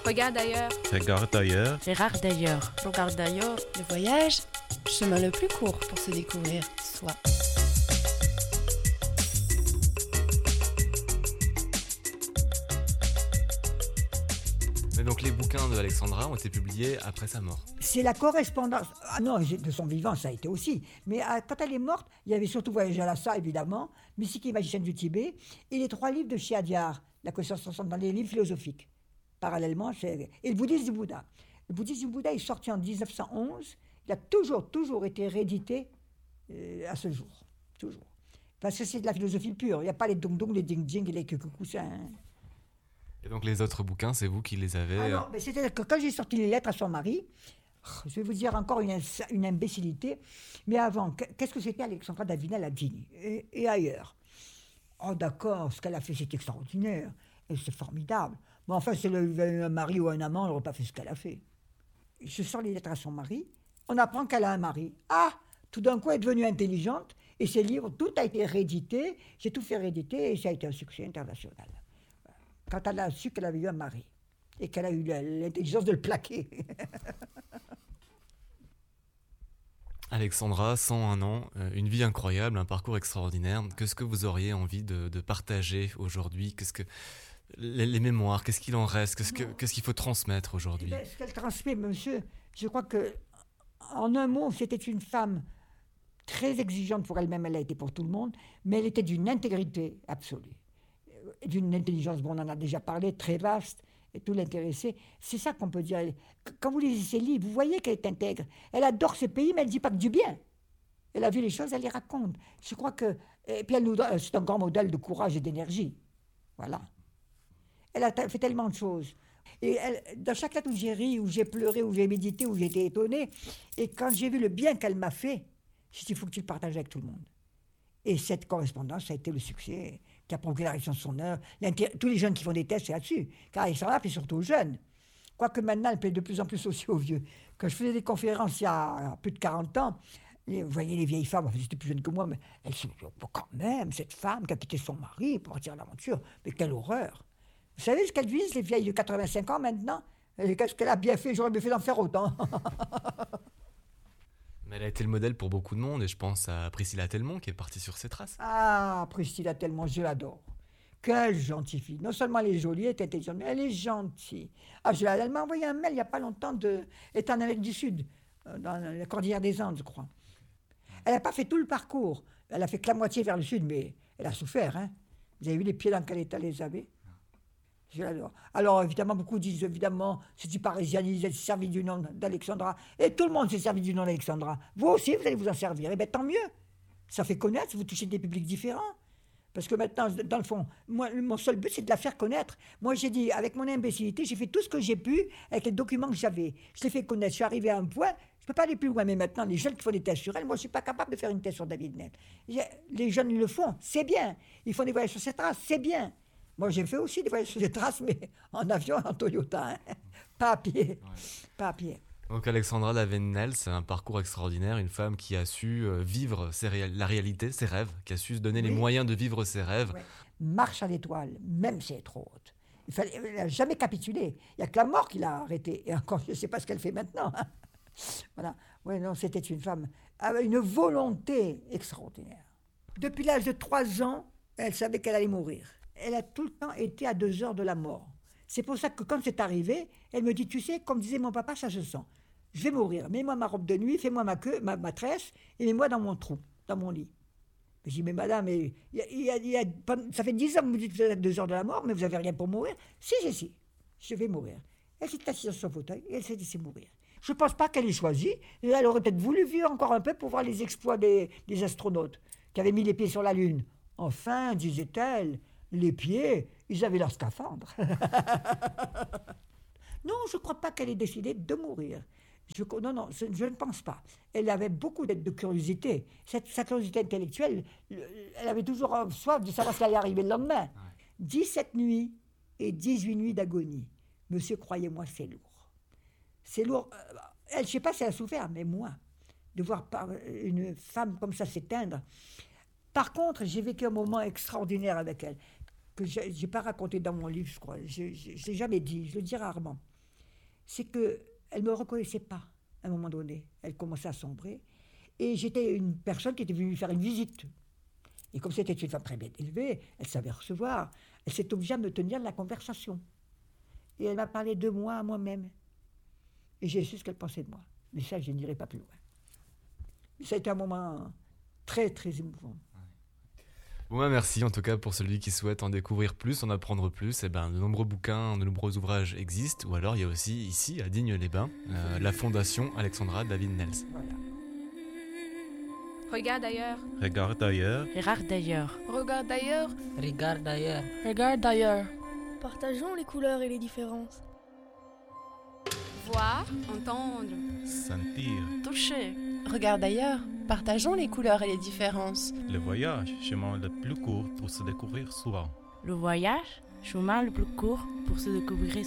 Regarde ailleurs. Regarde ailleurs. Regarde d'ailleurs. Regarde d'ailleurs. Le voyage, chemin le plus court pour se découvrir soi. Mais donc les bouquins de Alexandra ont été publiés après sa mort. C'est la correspondance. Ah non, de son vivant, ça a été aussi. Mais quand elle est morte, il y avait surtout Voyage à Lhasa, évidemment, Mystique et magicienne du Tibet, et les 3 livres de chez Adyar, La connaissance transcendante, dans les livres philosophiques. Parallèlement, et le bouddhisme du Bouddha. Le bouddhisme du Bouddha est sorti en 1911. Il a toujours été réédité à ce jour. Toujours. Parce que c'est de la philosophie pure. Il n'y a pas les dong-dong, les ding-ding et les coucoussins. Hein. Et donc les autres bouquins, c'est vous qui les avez... Non, mais c'est-à-dire que quand j'ai sorti les lettres à son mari, je vais vous dire encore une imbécilité, mais avant, qu'est-ce que c'était Alexandra Davinel à Vigny et ailleurs? Oh d'accord, ce qu'elle a fait, c'est extraordinaire, et c'est formidable. Mais enfin, c'est un mari ou un amant, elle n'aurait pas fait ce qu'elle a fait. Je sors les lettres à son mari, on apprend qu'elle a un mari. Ah, tout d'un coup, elle est devenue intelligente, et ses livres, tout a été réédité, j'ai tout fait rééditer, et ça a été un succès international. Quand elle a su qu'elle avait eu un mari et qu'elle a eu l'intelligence de le plaquer. Alexandra, 101 ans, une vie incroyable, un parcours extraordinaire. Qu'est-ce que vous auriez envie de partager aujourd'hui? Qu'est-ce que les mémoires, qu'est-ce qu'il en reste? Qu'est-ce qu'il faut transmettre aujourd'hui? Ce qu'elle transmet, monsieur, je crois que, en un mot, c'était une femme très exigeante pour elle-même, elle a été pour tout le monde, mais elle était d'une intégrité absolue. D'une intelligence, bon, on en a déjà parlé, très vaste, et tout l'intéressait. C'est ça qu'on peut dire. Quand vous lisez ses livres, vous voyez qu'elle est intègre. Elle adore ce pays, mais elle ne dit pas que du bien. Elle a vu les choses, elle les raconte. Je crois que... Et puis c'est un grand modèle de courage et d'énergie. Voilà. Elle a fait tellement de choses. Et dans chaque lettre où j'ai ri, où j'ai pleuré, où j'ai médité, où j'ai été étonné, et quand j'ai vu le bien qu'elle m'a fait, j'ai dit, il faut que tu le partages avec tout le monde. Et cette correspondance, ça a été le succès qui a provoqué la réaction de son œuvre. Tous les jeunes qui font des tests, c'est là-dessus. Car Alexandra plaît surtout aux jeunes. Quoique maintenant, elle plaît de plus en plus aussi aux vieux. Quand je faisais des conférences il y a plus de 40 ans, vous voyez les vieilles femmes, elles étaient plus jeunes que moi, mais elles se disaient, oh, quand même, cette femme qui a quitté son mari pour partir à l'aventure, mais quelle horreur. Vous savez ce qu'elles visent, les vieilles de 85 ans maintenant? Et qu'est-ce qu'elle a bien fait? J'aurais bien fait d'en faire autant. Mais elle a été le modèle pour beaucoup de monde, et je pense à Priscilla Telmont qui est partie sur ses traces. Ah, Priscilla Telmont, je l'adore. Quelle gentille fille. Non seulement elle est jolie, elle est intelligente, mais elle est gentille. Ah, elle m'a envoyé un mail il n'y a pas longtemps, elle est en Amérique du Sud, dans la Cordillère des Andes, je crois. Elle n'a pas fait tout le parcours. Elle a fait que la moitié vers le sud, mais elle a souffert. Hein. Vous avez vu les pieds dans quel état elle les avait? Je l'adore. Alors, évidemment, beaucoup disent, évidemment, c'est du parisianisme, elle s'est servi du nom d'Alexandra. Et tout le monde s'est servi du nom d'Alexandra. Vous aussi, vous allez vous en servir. Eh bien, tant mieux. Ça fait connaître, vous touchez des publics différents. Parce que maintenant, dans le fond, moi, mon seul but, c'est de la faire connaître. Moi, j'ai dit, avec mon imbécilité, j'ai fait tout ce que j'ai pu avec les documents que j'avais. Je l'ai fait connaître. Je suis arrivé à un point, je ne peux pas aller plus loin. Mais maintenant, les jeunes qui font des tests sur elle, moi, je ne suis pas capable de faire une thèse sur David Nel. Les jeunes, ils le font, c'est bien. Ils font des voyages sur ses traces, c'est bien. Moi, j'ai fait aussi des voyages sur des traces, mais en avion, en Toyota. Hein. Pas à pied. Ouais. Pas à pied. Donc Alexandra Davenel, c'est un parcours extraordinaire, une femme qui a su vivre la réalité, ses rêves, qui a su se donner les moyens de vivre ses rêves. Ouais. Marche à l'étoile, même si elle est trop haute. Elle n'a jamais capitulé. Il n'y a que la mort qui l'a arrêtée. Et encore, je ne sais pas ce qu'elle fait maintenant. Hein. Voilà. Oui, non, c'était une femme avec une volonté extraordinaire. Depuis l'âge de 3 ans, elle savait qu'elle allait mourir. Elle a tout le temps été à 2 heures de la mort. C'est pour ça que quand c'est arrivé, elle me dit, tu sais, comme disait mon papa, ça se sent. Je vais mourir, mets-moi ma robe de nuit, fais-moi ma queue, ma tresse, et mets-moi dans mon trou, dans mon lit. Je dis, mais madame, ça fait 10 ans que vous me dites que vous êtes à 2 heures de la mort, mais vous n'avez rien pour mourir. Si, je vais mourir. Elle s'est assise sur son fauteuil et elle s'est laissée mourir. Je ne pense pas qu'elle ait choisi. Elle aurait peut-être voulu vivre encore un peu pour voir les exploits des astronautes qui avaient mis les pieds sur la Lune. Enfin, disait-elle, les pieds, ils avaient leur scaphandre. Non, je ne crois pas qu'elle ait décidé de mourir. Non, je ne pense pas. Elle avait beaucoup de curiosité. Sa curiosité intellectuelle, elle avait toujours soif de savoir ce qui allait arriver le lendemain. Ouais. 17 nuits et 18 nuits d'agonie. Monsieur, croyez-moi, c'est lourd. C'est lourd. Elle, je ne sais pas si elle a souffert, mais moi, de voir une femme comme ça s'éteindre. Par contre, j'ai vécu un moment extraordinaire avec elle, que je n'ai pas raconté dans mon livre, je crois. Je ne l'ai jamais dit, je le dis rarement. c'est qu'elle ne me reconnaissait pas à un moment donné. Elle commençait à sombrer. Et j'étais une personne qui était venue faire une visite. Et comme c'était une femme très bien élevée, elle savait recevoir. Elle s'est obligée à me tenir de la conversation. Et elle m'a parlé de moi à moi-même. Et j'ai su ce qu'elle pensait de moi. Mais ça, je n'irai pas plus loin. Mais ça a été un moment très, très émouvant. Bon, merci en tout cas pour celui qui souhaite en découvrir plus, en apprendre plus. De nombreux bouquins, de nombreux ouvrages existent. Ou alors il y a aussi ici, à Digne-les-Bains, la Fondation Alexandra David Nels. Voilà. Regarde ailleurs. Regarde ailleurs. Regarde d'ailleurs. Regarde d'ailleurs. Regarde d'ailleurs. Regarde d'ailleurs. Partageons les couleurs et les différences. Voir, entendre. Sentir. Toucher. Regarde d'ailleurs. Partageons les couleurs et les différences. Le voyage, chemin le plus court pour se découvrir soi. Le voyage, chemin le plus court pour se découvrir